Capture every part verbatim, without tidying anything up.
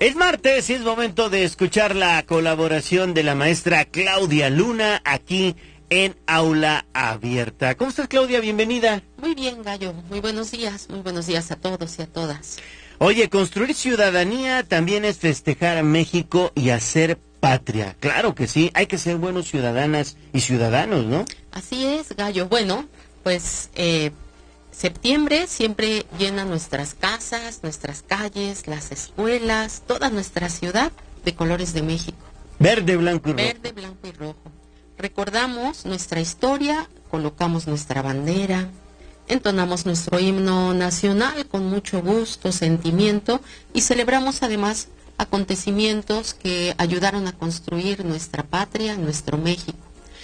Es martes y es momento de escuchar la colaboración de la maestra Claudia Luna aquí en Aula Abierta. ¿Cómo estás, Claudia? Bienvenida. Muy bien, Gallo. Muy buenos días. Muy buenos días a todos y a todas. Oye, construir ciudadanía también es festejar a México y hacer patria. Claro que sí, hay que ser buenos ciudadanas y ciudadanos, ¿no? Así es, Gallo. Bueno, pues eh, septiembre siempre llena nuestras casas, nuestras calles, las escuelas, toda nuestra ciudad de colores de México. Verde, blanco y rojo. Verde, blanco y rojo. Recordamos nuestra historia, colocamos nuestra bandera, entonamos nuestro himno nacional con mucho gusto, sentimiento y celebramos además acontecimientos que ayudaron a construir nuestra patria, nuestro México.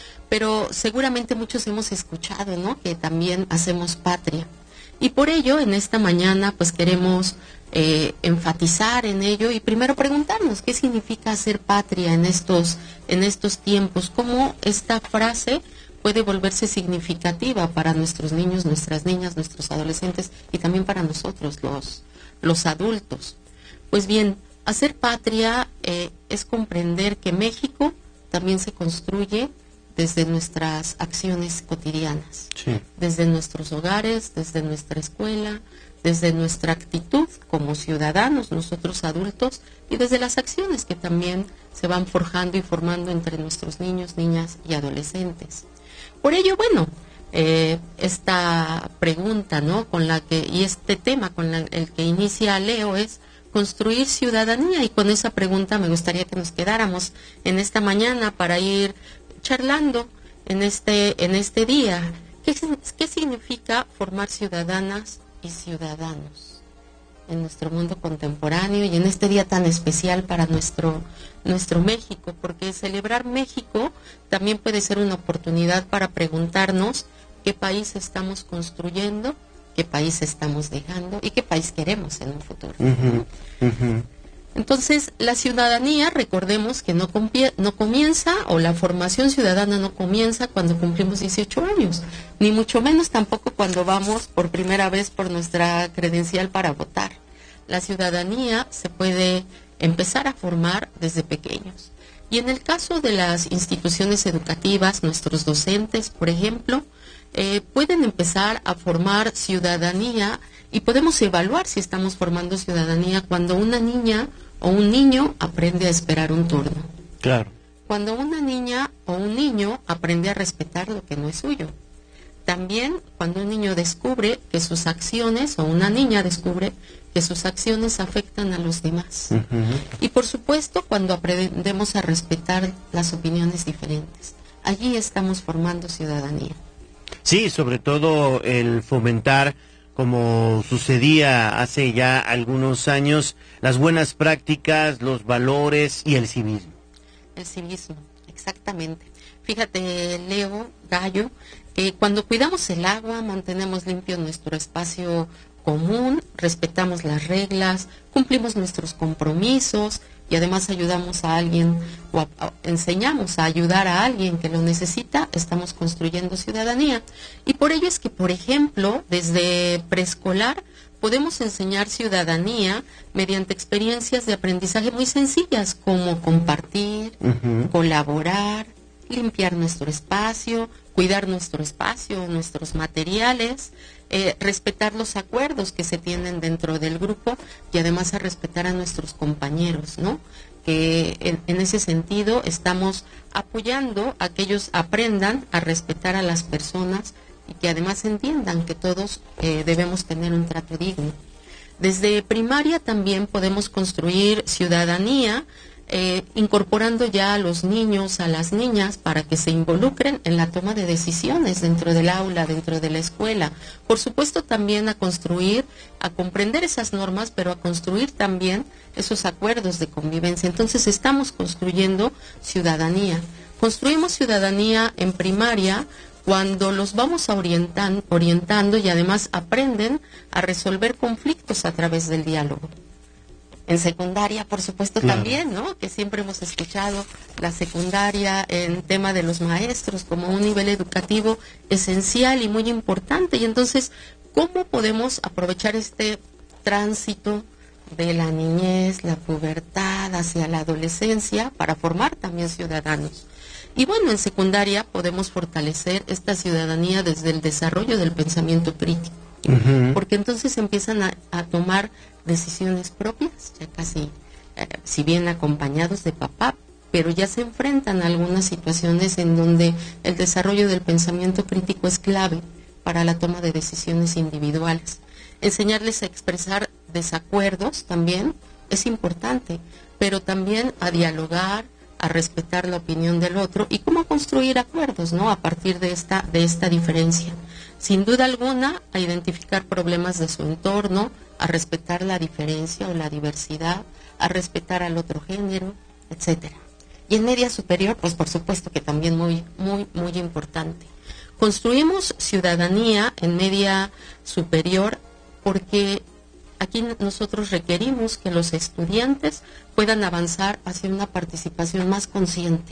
Pero seguramente muchos hemos escuchado, ¿no?, que también hacemos patria. Y por ello, en esta mañana, pues queremos eh, enfatizar en ello y primero preguntarnos qué significa hacer patria en estos, en estos tiempos, cómo esta frase puede volverse significativa para nuestros niños, nuestras niñas, nuestros adolescentes y también para nosotros, los, los adultos. Pues bien, hacer patria eh, es comprender que México también se construye desde nuestras acciones cotidianas, sí. Desde nuestros hogares, desde nuestra escuela, desde nuestra actitud como ciudadanos, nosotros adultos, y desde las acciones que también se van forjando y formando entre nuestros niños, niñas y adolescentes. Por ello, bueno, eh, esta pregunta, ¿no?, con la que, y este tema con la, el que inicia Leo es construir ciudadanía, y con esa pregunta me gustaría que nos quedáramos en esta mañana para ir charlando en este en este día. ¿Qué, qué significa formar ciudadanas y ciudadanos en nuestro mundo contemporáneo y en este día tan especial para nuestro nuestro México? Porque celebrar México también puede ser una oportunidad para preguntarnos qué país estamos construyendo, qué país estamos dejando y qué país queremos en un futuro. Uh-huh, uh-huh. Entonces, la ciudadanía, recordemos que no, compie- no comienza, o la formación ciudadana no comienza cuando cumplimos dieciocho años, ni mucho menos tampoco cuando vamos por primera vez por nuestra credencial para votar. La ciudadanía se puede empezar a formar desde pequeños. Y en el caso de las instituciones educativas, nuestros docentes, por ejemplo, eh, pueden empezar a formar ciudadanía y podemos evaluar si estamos formando ciudadanía cuando una niña o un niño aprende a esperar un turno. Claro. Cuando una niña o un niño aprende a respetar lo que no es suyo. También cuando un niño descubre que sus acciones, o una niña descubre que sus acciones afectan a los demás. Uh-huh. Y por supuesto cuando aprendemos a respetar las opiniones diferentes. Allí estamos formando ciudadanía. Sí, sobre todo el fomentar, como sucedía hace ya algunos años, las buenas prácticas, los valores y el civismo. El civismo, exactamente. Fíjate, Leo, Gallo, que cuando cuidamos el agua, mantenemos limpio nuestro espacio común, respetamos las reglas, cumplimos nuestros compromisos y además ayudamos a alguien o a, a, enseñamos a ayudar a alguien que lo necesita, estamos construyendo ciudadanía. Y por ello es que, por ejemplo, desde preescolar podemos enseñar ciudadanía mediante experiencias de aprendizaje muy sencillas, como compartir, uh-huh. colaborar, limpiar nuestro espacio, cuidar nuestro espacio, nuestros materiales, eh, respetar los acuerdos que se tienen dentro del grupo y además a respetar a nuestros compañeros, ¿no? Que en, en ese sentido estamos apoyando a que ellos aprendan a respetar a las personas y que además entiendan que todos eh, debemos tener un trato digno. Desde primaria también podemos construir ciudadanía, Eh, incorporando ya a los niños, a las niñas, para que se involucren en la toma de decisiones dentro del aula, dentro de la escuela. Por supuesto también a construir, a comprender esas normas, pero a construir también esos acuerdos de convivencia. Entonces estamos construyendo ciudadanía. Construimos ciudadanía en primaria cuando los vamos a orientan, orientando y además aprenden a resolver conflictos a través del diálogo. En secundaria, por supuesto, claro. También, ¿no? Que siempre hemos escuchado la secundaria en tema de los maestros como un nivel educativo esencial y muy importante. Y entonces, ¿cómo podemos aprovechar este tránsito de la niñez, la pubertad, hacia la adolescencia, para formar también ciudadanos. Y bueno, en secundaria podemos fortalecer esta ciudadanía desde el desarrollo del pensamiento crítico, uh-huh. porque entonces empiezan a, a tomar decisiones propias, ya casi, eh, si bien acompañados de papá, pero ya se enfrentan a algunas situaciones en donde el desarrollo del pensamiento crítico es clave para la toma de decisiones individuales. Enseñarles a expresar desacuerdos también es importante, pero también a dialogar, a respetar la opinión del otro y cómo construir acuerdos, ¿no?, a partir de esta, de esta diferencia. Sin duda alguna, a identificar problemas de su entorno, a respetar la diferencia o la diversidad, a respetar al otro género, etcétera. Y en media superior, pues por supuesto que también muy, muy, muy importante. Construimos ciudadanía en media superior porque aquí nosotros requerimos que los estudiantes puedan avanzar hacia una participación más consciente,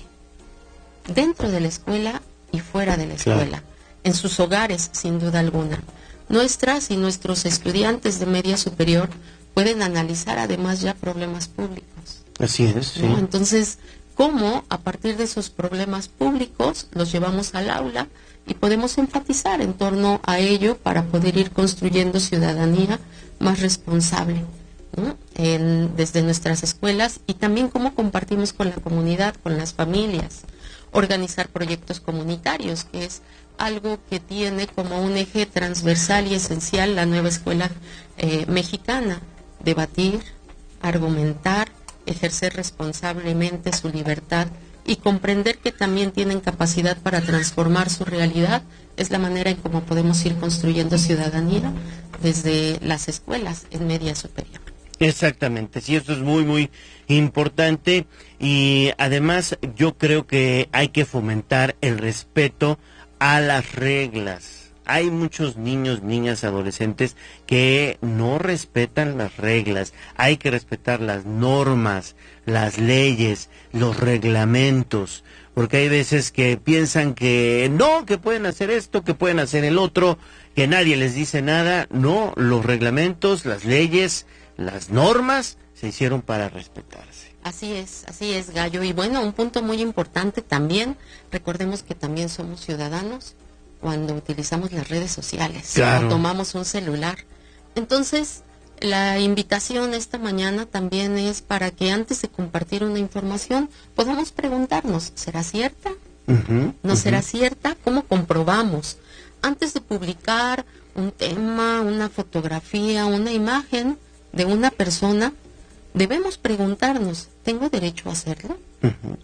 dentro de la escuela y fuera de la escuela, claro. en sus hogares, sin duda alguna. Nuestras y nuestros estudiantes de media superior pueden analizar además ya problemas públicos. Así es, sí. ¿no? Entonces, ¿cómo a partir de esos problemas públicos los llevamos al aula y podemos enfatizar en torno a ello para poder ir construyendo ciudadanía más responsable, ¿no?, en, desde nuestras escuelas, y también cómo compartimos con la comunidad, con las familias, organizar proyectos comunitarios, que es algo que tiene como un eje transversal y esencial la nueva escuela eh, mexicana: debatir, argumentar, ejercer responsablemente su libertad y comprender que también tienen capacidad para transformar su realidad. Es la manera en cómo podemos ir construyendo ciudadanía desde las escuelas en media superior. Exactamente, sí, esto es muy, muy importante, y además yo creo que hay que fomentar el respeto a las reglas. Hay muchos niños, niñas, adolescentes que no respetan las reglas. Hay que respetar las normas, las leyes, los reglamentos, porque hay veces que piensan que no, que pueden hacer esto, que pueden hacer el otro, que nadie les dice nada. No, los reglamentos, las leyes, las normas se hicieron para respetarse. Así es, así es, Gallo. Y bueno, un punto muy importante también, recordemos que también somos ciudadanos cuando utilizamos las redes sociales, claro. o tomamos un celular. Entonces, la invitación esta mañana también es para que antes de compartir una información podamos preguntarnos, ¿será cierta? Uh-huh, ¿No uh-huh. será cierta? ¿Cómo comprobamos? Antes de publicar un tema, una fotografía, una imagen de una persona, debemos preguntarnos, ¿tengo derecho a hacerlo? Uh-huh.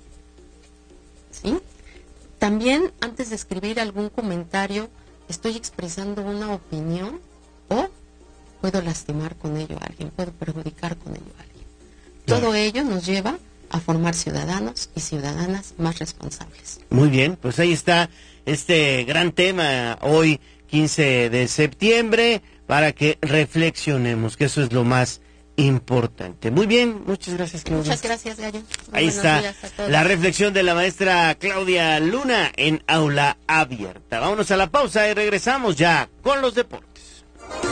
¿Sí? También, antes de escribir algún comentario, ¿estoy expresando una opinión o puedo lastimar con ello a alguien, puedo perjudicar con ello a alguien? Todo claro. ello nos lleva a formar ciudadanos y ciudadanas más responsables. Muy bien, pues ahí está este gran tema hoy, quince de septiembre, para que reflexionemos, que eso es lo más importante. Muy bien, muchas gracias, Claudia. Muchas gracias, Gallo. Muy Ahí está la reflexión de la maestra Claudia Luna en Aula Abierta. Vámonos a la pausa y regresamos ya con los deportes.